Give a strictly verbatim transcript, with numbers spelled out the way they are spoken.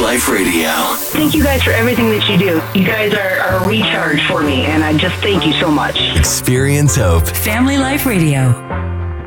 Life Radio. Thank you guys for everything that you do. You guys are, are a recharge for me, and I just thank you so much. Experience hope. Family Life Radio.